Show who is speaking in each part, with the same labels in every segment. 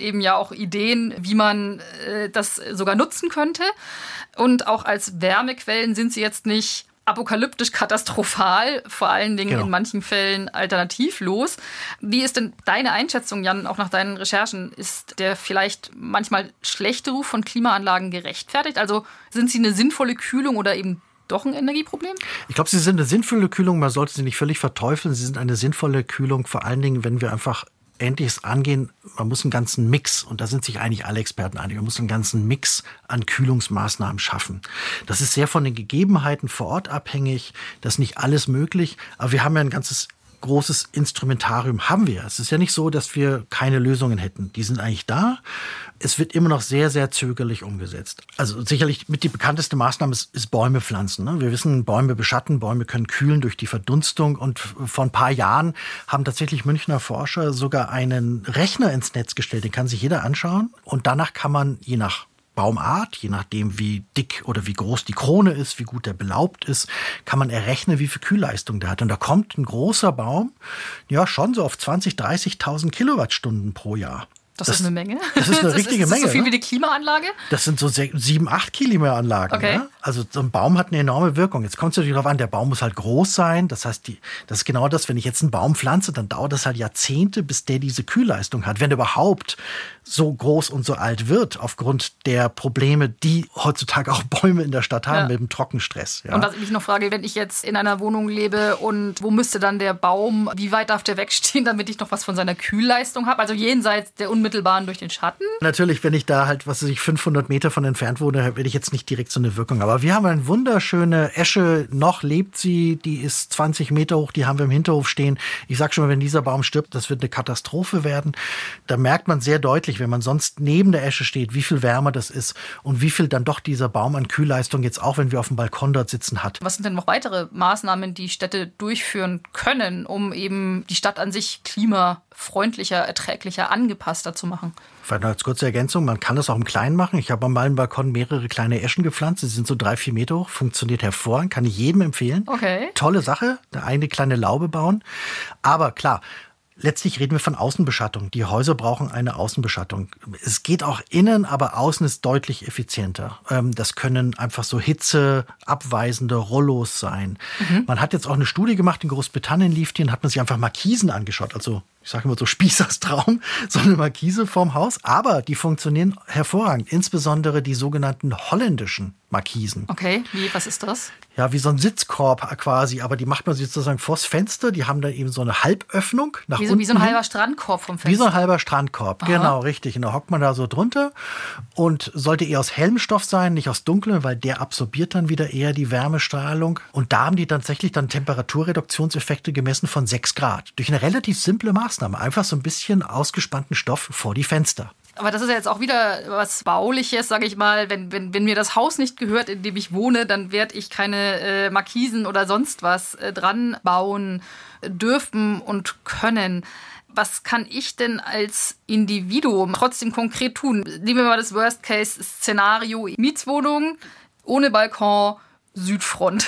Speaker 1: eben ja auch Ideen, wie man das sogar nutzen könnte. Und auch als Wärmequellen sind sie jetzt nicht apokalyptisch katastrophal, vor allen Dingen in manchen Fällen alternativlos. Wie ist denn deine Einschätzung, Jan, auch nach deinen Recherchen? Ist der vielleicht manchmal schlechte Ruf von Klimaanlagen gerechtfertigt? Also sind sie eine sinnvolle Kühlung oder eben doch ein Energieproblem?
Speaker 2: Ich glaube, sie sind eine sinnvolle Kühlung. Man sollte sie nicht völlig verteufeln. Sie sind eine sinnvolle Kühlung, vor allen Dingen, wenn wir einfach Ähnliches angehen. Man muss einen ganzen Mix, und da sind sich eigentlich alle Experten einig, man muss einen ganzen Mix an Kühlungsmaßnahmen schaffen. Das ist sehr von den Gegebenheiten vor Ort abhängig. Das ist nicht alles möglich. Aber wir haben ja ein ganzes großes Instrumentarium haben wir. Es ist ja nicht so, dass wir keine Lösungen hätten. Die sind eigentlich da. Es wird immer noch sehr, sehr zögerlich umgesetzt. Also sicherlich mit die bekannteste Maßnahme ist Bäume pflanzen. Ne? Wir wissen, Bäume beschatten, Bäume können kühlen durch die Verdunstung. Und vor ein paar Jahren haben tatsächlich Münchner Forscher sogar einen Rechner ins Netz gestellt. Den kann sich jeder anschauen. Und danach kann man je nach Baumart, je nachdem wie dick oder wie groß die Krone ist, wie gut der belaubt ist, kann man errechnen, wie viel Kühlleistung der hat. Und da kommt ein großer Baum, ja schon so auf 20.000, 30.000 Kilowattstunden pro Jahr.
Speaker 1: Das ist eine Menge.
Speaker 2: Das ist eine richtige Menge.
Speaker 1: Ist das so viel wie die Klimaanlage?
Speaker 2: Das sind so 7, 8 Klimaanlagen.
Speaker 1: Okay.
Speaker 2: Ja? Also so ein Baum hat eine enorme Wirkung. Jetzt kommt es natürlich darauf an, der Baum muss halt groß sein. Das heißt, das ist genau das, wenn ich jetzt einen Baum pflanze, dann dauert das halt Jahrzehnte, bis der diese Kühlleistung hat. Wenn er überhaupt so groß und so alt wird, aufgrund der Probleme, die heutzutage auch Bäume in der Stadt haben, mit dem Trockenstress. Ja?
Speaker 1: Und was ich mich noch frage, wenn ich jetzt in einer Wohnung lebe und wo müsste dann der Baum, wie weit darf der wegstehen, damit ich noch was von seiner Kühlleistung habe? Also jenseits der unmittelbaren durch den Schatten?
Speaker 2: Natürlich, wenn ich da halt, 500 Meter von entfernt wohne, werde ich jetzt nicht direkt so eine Wirkung. Aber wir haben eine wunderschöne Esche, noch lebt sie, die ist 20 Meter hoch, die haben wir im Hinterhof stehen. Ich sag schon mal, wenn dieser Baum stirbt, das wird eine Katastrophe werden. Da merkt man sehr deutlich, wenn man sonst neben der Esche steht, wie viel wärmer das ist und wie viel dann doch dieser Baum an Kühlleistung jetzt auch, wenn wir auf dem Balkon dort sitzen, hat.
Speaker 1: Was sind denn noch weitere Maßnahmen, die Städte durchführen können, um eben die Stadt an sich klimafreundlicher, erträglicher, angepasster zu machen?
Speaker 2: Vielleicht noch als kurze Ergänzung, man kann das auch im Kleinen machen. Ich habe an meinem Balkon mehrere kleine Eschen gepflanzt. Sie sind so 3, 4 Meter hoch, funktioniert hervorragend, kann ich jedem empfehlen.
Speaker 1: Okay.
Speaker 2: Tolle Sache, eine kleine Laube bauen. Aber klar, letztlich reden wir von Außenbeschattung. Die Häuser brauchen eine Außenbeschattung. Es geht auch innen, aber außen ist deutlich effizienter. Das können einfach so hitzeabweisende Rollos sein. Man hat jetzt auch eine Studie gemacht, in Großbritannien lief die, und hat man sich einfach Markisen angeschaut. Also ich sage immer so Spießers Traum, so eine Markise vorm Haus. Aber die funktionieren hervorragend, insbesondere die sogenannten holländischen Markisen.
Speaker 1: Okay, was ist das?
Speaker 2: Ja, wie so ein Sitzkorb quasi, aber die macht man sozusagen vors Fenster. Die haben da eben so eine Halböffnung nach unten.
Speaker 1: Wie so ein halber Strandkorb vom Fenster.
Speaker 2: Wie so ein halber Strandkorb,
Speaker 1: Aha.
Speaker 2: Genau, richtig. Und da hockt man da so drunter und sollte eher aus hellem Stoff sein, nicht aus dunklem, weil der absorbiert dann wieder eher die Wärmestrahlung. Und da haben die tatsächlich dann Temperaturreduktionseffekte gemessen von 6 Grad. Durch eine relativ simple Maßnahme. Einfach so ein bisschen ausgespannten Stoff vor die Fenster.
Speaker 1: Aber das ist ja jetzt auch wieder was Bauliches, sage ich mal. Wenn mir das Haus nicht gehört, in dem ich wohne, dann werde ich keine Markisen oder sonst was dran bauen dürfen und können. Was kann ich denn als Individuum trotzdem konkret tun? Nehmen wir mal das Worst-Case-Szenario. Mietswohnung, ohne Balkon, Südfront.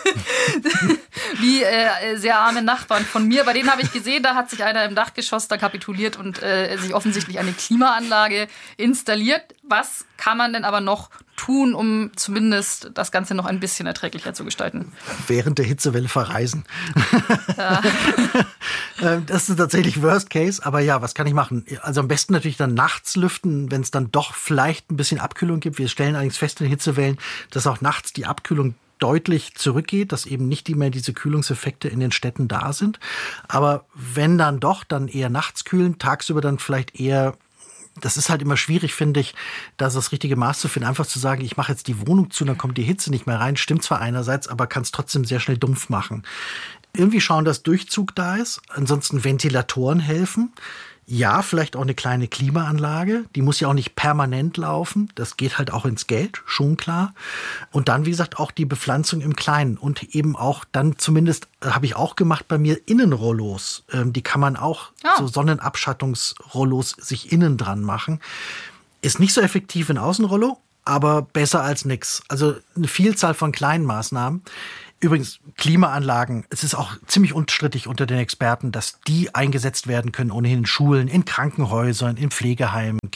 Speaker 1: Wie sehr arme Nachbarn von mir. Bei denen habe ich gesehen, da hat sich einer im Dachgeschoss da kapituliert und sich offensichtlich eine Klimaanlage installiert. Was kann man denn aber noch tun, um zumindest das Ganze noch ein bisschen erträglicher zu gestalten?
Speaker 2: Während der Hitzewelle verreisen.
Speaker 1: Ja.
Speaker 2: Das ist tatsächlich Worst Case, aber ja, was kann ich machen? Also am besten natürlich dann nachts lüften, wenn es dann doch vielleicht ein bisschen Abkühlung gibt. Wir stellen allerdings fest in Hitzewellen, dass auch nachts die Abkühlung deutlich zurückgeht, dass eben nicht mehr diese Kühlungseffekte in den Städten da sind. Aber wenn dann doch, dann eher nachts kühlen, tagsüber dann vielleicht eher. Das ist halt immer schwierig, finde ich, da das richtige Maß zu finden. Einfach zu sagen, ich mache jetzt die Wohnung zu, dann kommt die Hitze nicht mehr rein. Stimmt zwar einerseits, aber kann es trotzdem sehr schnell dumpf machen. Irgendwie schauen, dass Durchzug da ist. Ansonsten Ventilatoren helfen. Ja, vielleicht auch eine kleine Klimaanlage. Die muss ja auch nicht permanent laufen. Das geht halt auch ins Geld, schon klar. Und dann, wie gesagt, auch die Bepflanzung im Kleinen. Und eben auch dann zumindest, habe ich auch gemacht bei mir, Innenrollos. Die kann man auch, so Sonnenabschattungsrollos, sich innen dran machen. Ist nicht so effektiv wie ein Außenrollo, aber besser als nix. Also eine Vielzahl von kleinen Maßnahmen. Übrigens, Klimaanlagen, es ist auch ziemlich unstrittig unter den Experten, dass die eingesetzt werden können, ohnehin in Schulen, in Krankenhäusern, in Pflegeheimen,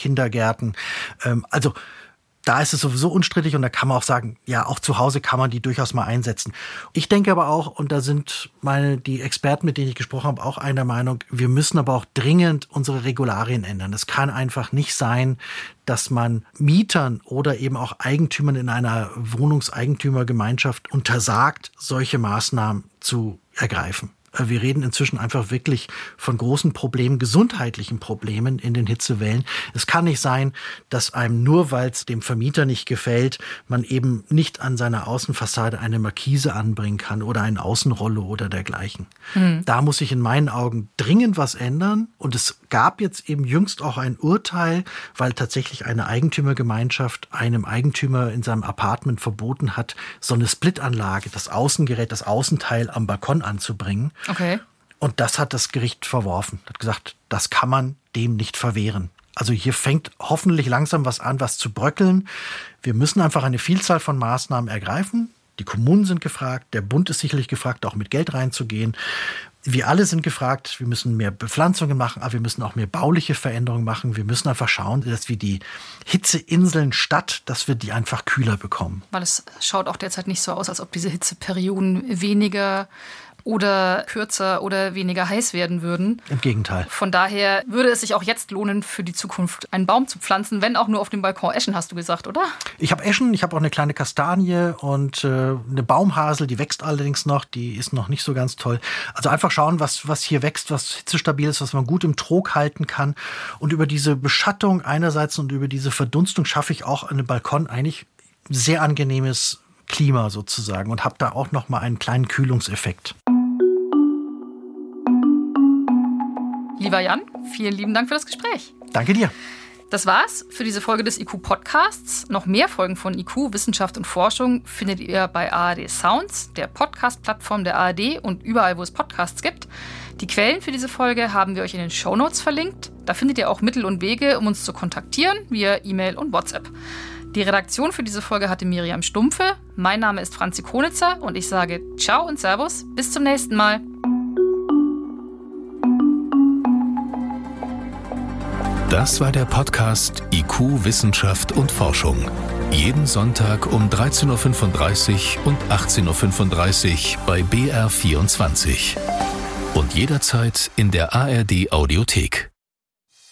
Speaker 2: Kindergärten. Also da ist es sowieso unstrittig und da kann man auch sagen, ja, auch zu Hause kann man die durchaus mal einsetzen. Ich denke aber auch, und da sind die Experten, mit denen ich gesprochen habe, auch einer Meinung, wir müssen aber auch dringend unsere Regularien ändern. Es kann einfach nicht sein, dass man Mietern oder eben auch Eigentümern in einer Wohnungseigentümergemeinschaft untersagt, solche Maßnahmen zu ergreifen. Wir reden inzwischen einfach wirklich von großen Problemen, gesundheitlichen Problemen in den Hitzewellen. Es kann nicht sein, dass einem nur, weil es dem Vermieter nicht gefällt, man eben nicht an seiner Außenfassade eine Markise anbringen kann oder ein Außenrollo oder dergleichen. Da muss sich in meinen Augen dringend was ändern. Und es gab jetzt eben jüngst auch ein Urteil, weil tatsächlich eine Eigentümergemeinschaft einem Eigentümer in seinem Apartment verboten hat, so eine Splitanlage, das Außengerät, das Außenteil am Balkon anzubringen.
Speaker 1: Okay.
Speaker 2: Und das hat das Gericht verworfen. Hat gesagt, das kann man dem nicht verwehren. Also hier fängt hoffentlich langsam was an, was zu bröckeln. Wir müssen einfach eine Vielzahl von Maßnahmen ergreifen. Die Kommunen sind gefragt, der Bund ist sicherlich gefragt, auch mit Geld reinzugehen. Wir alle sind gefragt, wir müssen mehr Bepflanzungen machen, aber wir müssen auch mehr bauliche Veränderungen machen. Wir müssen einfach schauen, dass wir die Hitzeinseln dass wir die einfach kühler bekommen.
Speaker 1: Weil es schaut auch derzeit nicht so aus, als ob diese Hitzeperioden weniger oder kürzer oder weniger heiß werden würden.
Speaker 2: Im Gegenteil.
Speaker 1: Von daher würde es sich auch jetzt lohnen, für die Zukunft einen Baum zu pflanzen, wenn auch nur auf dem Balkon. Eschen hast du gesagt, oder?
Speaker 2: Ich habe Eschen, ich habe auch eine kleine Kastanie und eine Baumhasel, die wächst allerdings noch, die ist noch nicht so ganz toll. Also einfach schauen, was hier wächst, was hitzestabil ist, was man gut im Trog halten kann. Und über diese Beschattung einerseits und über diese Verdunstung schaffe ich auch an dem Balkon eigentlich sehr angenehmes Klima sozusagen und habe da auch noch mal einen kleinen Kühlungseffekt.
Speaker 1: Lieber Jan, vielen lieben Dank für das Gespräch.
Speaker 2: Danke dir.
Speaker 1: Das war's für diese Folge des IQ-Podcasts. Noch mehr Folgen von IQ, Wissenschaft und Forschung findet ihr bei ARD Sounds, der Podcast-Plattform der ARD und überall, wo es Podcasts gibt. Die Quellen für diese Folge haben wir euch in den Shownotes verlinkt. Da findet ihr auch Mittel und Wege, um uns zu kontaktieren, via E-Mail und WhatsApp. Die Redaktion für diese Folge hatte Miriam Stumpfe. Mein Name ist Franzi Konitzer und ich sage Ciao und Servus. Bis zum nächsten Mal.
Speaker 3: Das war der Podcast IQ, Wissenschaft und Forschung. Jeden Sonntag um 13.35 Uhr und 18.35 Uhr bei BR24. Und jederzeit in der ARD Audiothek.